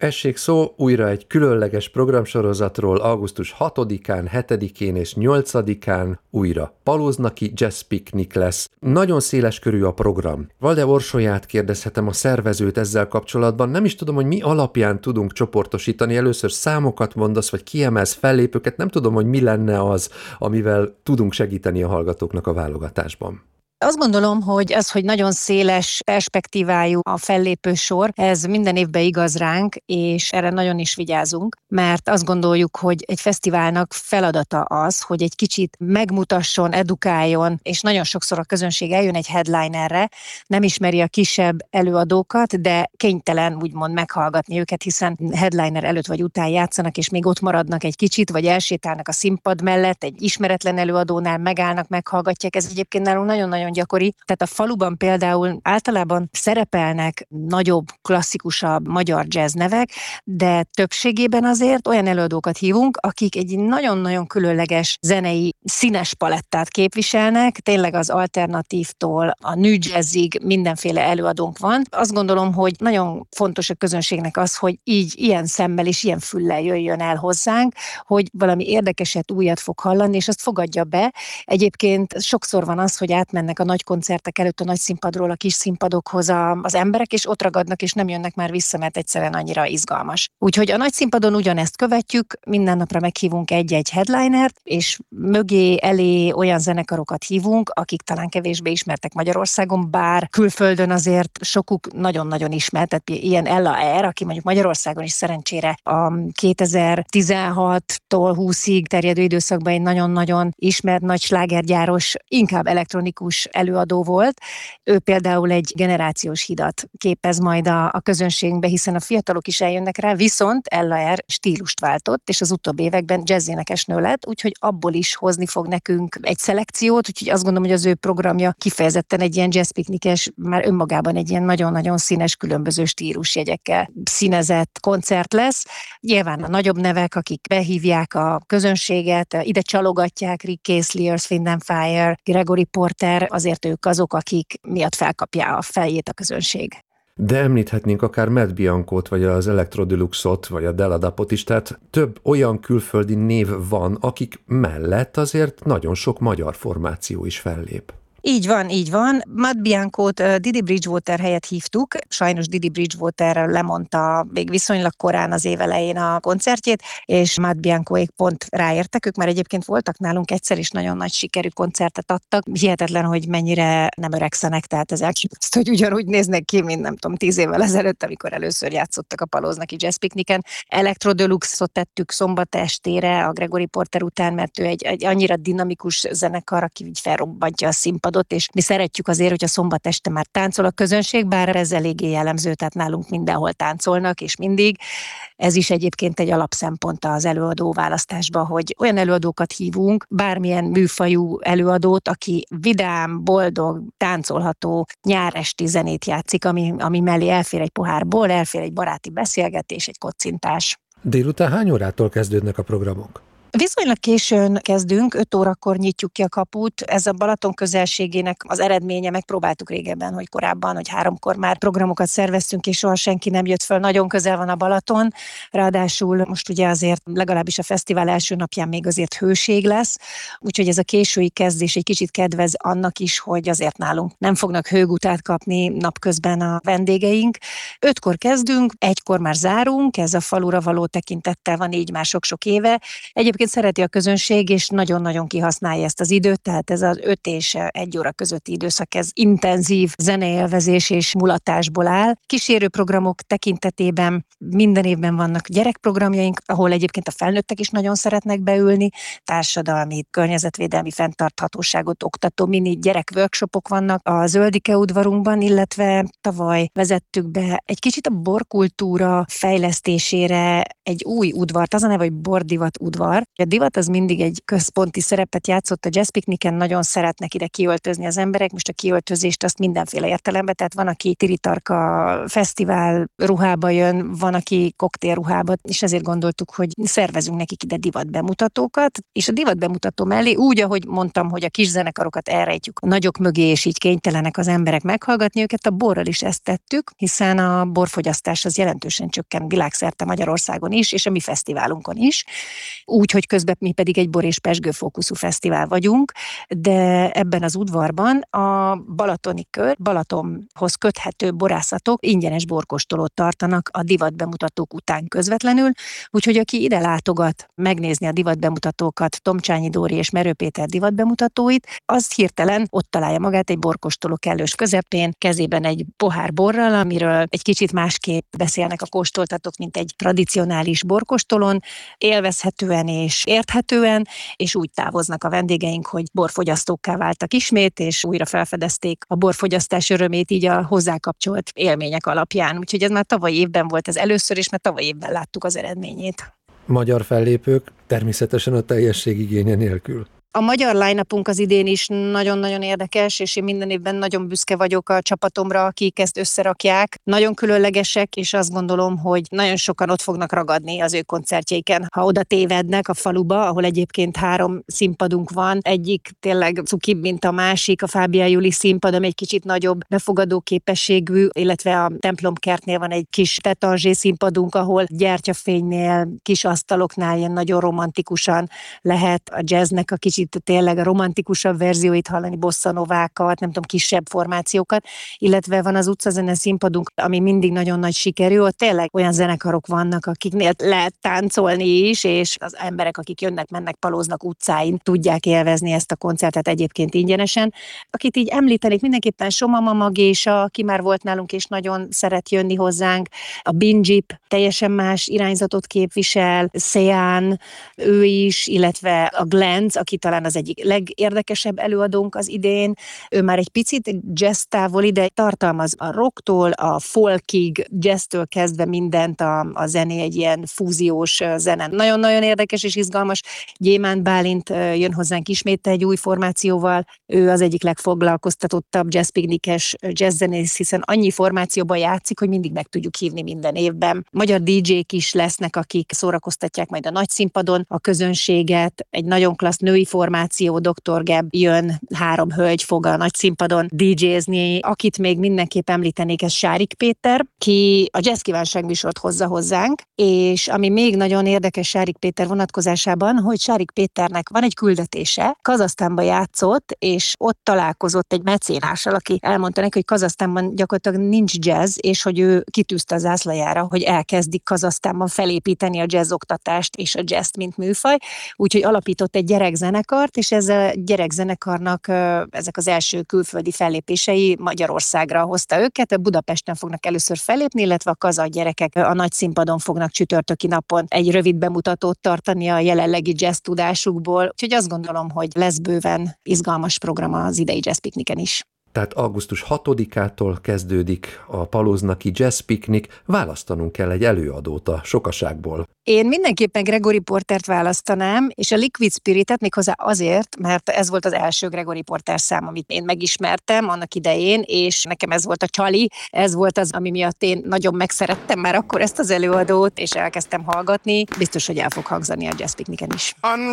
Essék szó újra egy különleges programsorozatról augusztus 6-án, 7-én és 8-án újra Palóznaki Jazz Picnic lesz. Nagyon széles körű a program. Valde Orsolyát kérdezhetem, a szervezőt ezzel kapcsolatban. Nem is tudom, hogy mi alapján tudunk csoportosítani. Először számokat mondasz, vagy kiemelsz fellépőket. Nem tudom, hogy mi lenne az, amivel tudunk segíteni a hallgatóknak a válogatásban. Azt gondolom, hogy az, hogy nagyon széles perspektívájú a fellépő sor, ez minden évben igaz ránk, és erre nagyon is vigyázunk, mert azt gondoljuk, hogy egy fesztiválnak feladata az, hogy egy kicsit megmutasson, edukáljon, és nagyon sokszor a közönség eljön egy headlinerre, nem ismeri a kisebb előadókat, de kénytelen úgymond meghallgatni őket, hiszen headliner előtt vagy után játszanak, és még ott maradnak egy kicsit, vagy elsétálnak a színpad mellett, egy ismeretlen előadónál megállnak, meghallgatják. Ez egyébként nálunk nagyon-nagyon gyakori. Tehát a faluban például általában szerepelnek nagyobb, klasszikusabb magyar jazz nevek, de többségében azért olyan előadókat hívunk, akik egy nagyon-nagyon különleges zenei színes palettát képviselnek, tényleg az alternatívtól a new jazzig mindenféle előadónk van. Azt gondolom, hogy nagyon fontos a közönségnek az, hogy így ilyen szemmel és ilyen füllel jöjjön el hozzánk, hogy valami érdekeset, újat fog hallani, és azt fogadja be. Egyébként sokszor van az, hogy átmennek a nagy koncertek előtt a nagy színpadról a kis színpadokhoz az emberek, és ott ragadnak, és nem jönnek már vissza, mert egyszerűen annyira izgalmas. Úgyhogy a nagy színpadon ugyanezt követjük, minden napra meghívunk egy-egy headlinert, és mögé, elé olyan zenekarokat hívunk, akik talán kevésbé ismertek Magyarországon, bár külföldön azért sokuk nagyon-nagyon ismert, tehát ilyen Ella R, aki mondjuk Magyarországon is szerencsére a 2016-tól 20-ig terjedő időszakban egy nagyon-nagyon ismert nagy slágergyáros, inkább elektronikus előadó volt. Ő például egy generációs hidat képez majd a közönségünkbe, hiszen a fiatalok is eljönnek rá, viszont Ella R stílust váltott, és az utóbbi években jazzénekesnő lett, úgyhogy abból is hozni fog nekünk egy szelekciót, úgyhogy azt gondolom, hogy az ő programja kifejezetten egy ilyen jazzpiknikes, már önmagában egy ilyen nagyon-nagyon színes, különböző stílusjegyekkel színezett koncert lesz. Nyilván a nagyobb nevek, akik behívják a közönséget, ide csalogatják, Rick Astley, Earth, Wind and Fire, Gregory Porter, azért ők azok, akik miatt felkapja a fejét a közönség. De említhetnénk akár Matt Biancót, vagy az Electro Deluxe-ot, vagy a Della Dapot is, tehát több olyan külföldi név van, akik mellett azért nagyon sok magyar formáció is fellép. Így van, így van. Matt Biancót Didi Bridgewater helyett hívtuk. Sajnos Didi Bridgewater lemondta még viszonylag korán az év elején a koncertjét, és Matt Biancóék pont ráértek. Ők már egyébként voltak nálunk egyszer is, nagyon nagy sikerű koncertet adtak. Hihetetlen, hogy mennyire nem öregszenek, tehát ez elképesztő, hogy ugyanúgy néznek ki, mint nem tudom, 10 évvel ezelőtt, amikor először játszottak a Palóznaki Jazz Picnicen. Electro Deluxe-ot tettük szombat estére a Gregory Porter után, mert ő egy annyira dinamikus zenekar, aki így felrobbantja a színpadot, és mi szeretjük azért, hogy a szombat este már táncol a közönség, bár ez eléggé jellemző, tehát nálunk mindenhol táncolnak, és mindig. Ez is egyébként egy alapszempont az előadó választásban, hogy olyan előadókat hívunk, bármilyen műfajú előadót, aki vidám, boldog, táncolható nyáresti zenét játszik, ami mellé elfér egy pohár bor, elfér egy baráti beszélgetés, egy kocintás. Délután hány órától kezdődnek a programok? Viszonylag későn kezdünk, 5 órakor nyitjuk ki a kaput. Ez a Balaton közelségének az eredménye, megpróbáltuk régebben, hogy korábban, hogy 3-kor már programokat szerveztünk, és soha senki nem jött föl. Nagyon közel van a Balaton, ráadásul most ugye azért legalábbis a fesztivál első napján még azért hőség lesz, úgyhogy ez a késői kezdés egy kicsit kedvez annak is, hogy azért nálunk nem fognak hőgutát kapni napközben a vendégeink. 5-kor kezdünk, 1-kor már zárunk, ez a falura való tekintettel van így már sok-sok éve. Egyébként szereti a közönség, és nagyon-nagyon kihasználja ezt az időt, tehát ez az 5 és 1 óra közötti időszak, ez intenzív zeneélvezés és mulatásból áll. Kísérő programok tekintetében minden évben vannak gyerekprogramjaink, ahol egyébként a felnőttek is nagyon szeretnek beülni, társadalmi, környezetvédelmi fenntarthatóságot oktató mini gyerekworkshopok vannak a Zöldike udvarunkban, illetve tavaly vezettük be egy kicsit a borkultúra fejlesztésére egy új udvart, az a neve, hogy Bordivat udvar, A divat az mindig egy központi szerepet játszott a Jazz Picnicen, nagyon szeretnek ide kiöltözni az emberek, most a kiöltözést azt mindenféle értelemben, tehát van, aki tiritarka fesztivál ruhába jön, van, aki koktélruhába, és ezért gondoltuk, hogy szervezünk nekik ide divat bemutatókat, és a divat bemutató mellé úgy, ahogy mondtam, hogy a kis zenekarokat elrejtjük a nagyok mögé, és így kénytelenek az emberek meghallgatni őket, a borral is ezt tettük, hiszen a borfogyasztás az jelentősen csökken világszerte, Magyarországon is, és a mi fesztiválunkon is. Úgyhogy közben mi pedig egy bor és pezsgőfókuszú fesztivál vagyunk, de ebben az udvarban a balatoni kör, Balatonhoz köthető borászatok ingyenes borkóstolót tartanak a divat bemutatók után közvetlenül, úgyhogy aki ide látogat megnézni a divat bemutatókat, Tomcsányi Dóri és Merő Péter divat bemutatóit, az hirtelen ott találja magát egy borkóstoló kellős közepén, kezében egy pohár borral, amiről egy kicsit másképp beszélnek a kóstoltatók, mint egy tradicionális borkóstolón, élvezhetően és érthetően, és úgy távoznak a vendégeink, hogy borfogyasztókká váltak ismét, és újra felfedezték a borfogyasztás örömét így a hozzákapcsolt élmények alapján. Úgyhogy ez már tavaly évben volt az először, és már tavaly évben láttuk az eredményét. Magyar fellépők természetesen a teljesség igénye nélkül. A magyar line-upunk az idén is nagyon-nagyon érdekes, és én minden évben nagyon büszke vagyok a csapatomra, akik ezt összerakják. Nagyon különlegesek, és azt gondolom, hogy nagyon sokan ott fognak ragadni az ő koncertjeiken, ha oda tévednek a faluba, ahol egyébként 3 színpadunk van. Egyik tényleg cukibb, mint a másik, a Fábián Júli színpad, ami egy kicsit nagyobb befogadó képességű, illetve a templomkertnél van egy kis Tetanzsé színpadunk, ahol gyertyafénynél, kis asztaloknál ilyen nagyon romantikusan lehet a jazznek a kicsit tényleg a romantikusabb verzióit hallani, bosszanovákat, nem tudom, kisebb formációkat, illetve van az utcazene színpadunk, ami mindig nagyon nagy sikerű, ott tényleg olyan zenekarok vannak, akiknél lehet táncolni is, és az emberek, akik jönnek, mennek, palóznak utcáin, tudják élvezni ezt a koncertet egyébként ingyenesen. Akit így említenék, mindenképpen Somama Magésa, aki már volt nálunk, és nagyon szeret jönni hozzánk, a Binjip teljesen más irányzatot képvisel, Sean, ő is, illetve a Glenz, aki talán az egyik legérdekesebb előadónk az idén. Ő már egy picit jazz távoli, de tartalmaz a rocktól, a folkig, jazztől kezdve mindent, a zené egy ilyen fúziós zene. Nagyon-nagyon érdekes és izgalmas. Gyémánt Bálint jön hozzánk ismét egy új formációval. Ő az egyik legfoglalkoztatottabb jazzpiknikes jazzzenész, hiszen annyi formációban játszik, hogy mindig meg tudjuk hívni minden évben. Magyar DJ-k is lesznek, akik szórakoztatják majd a nagy színpadon a közönséget. Egy nagyon klassz női formáció, Dr. Geb jön, 3 hölgy fog a nagy színpadon DJ-zni. Akit még mindenképp említenék, ez Sárik Péter, ki a Jazz Kívánság műsort hozza hozzánk, és ami még nagyon érdekes Sárik Péter vonatkozásában, hogy Sárik Péternek van egy küldetése, Kazahsztánba játszott, és ott találkozott egy mecénással, aki elmondta neki, hogy Kazahsztánban gyakorlatilag nincs jazz, és hogy ő kitűzte a zászlajára, hogy elkezdik Kazahsztánban felépíteni a jazz oktatást és a jazzt, mint műfaj, úgyhogy alapított egy gyerekzenekart, és ez a gyerekzenekarnak ezek az első külföldi fellépései Magyarországra hozta őket. Budapesten fognak először fellépni, illetve a kazah gyerekek a nagy színpadon fognak csütörtöki napon egy rövid bemutatót tartani a jelenlegi jazz tudásukból. Úgyhogy azt gondolom, hogy lesz bőven izgalmas program az idei Jazz Picnicen is. Tehát augusztus 6-ától kezdődik a Palóznaki Jazz Picnic, választanunk kell egy előadót a sokaságból. Én mindenképpen Gregory Portert választanám, és a Liquid Spiritet méghozzá azért, mert ez volt az első Gregory Porter szám, amit én megismertem annak idején, és nekem ez volt a csali, ez volt az, ami miatt én nagyon megszerettem már akkor ezt az előadót, és elkezdtem hallgatni. Biztos, hogy el fog hangzani a Jazz Picnicen is.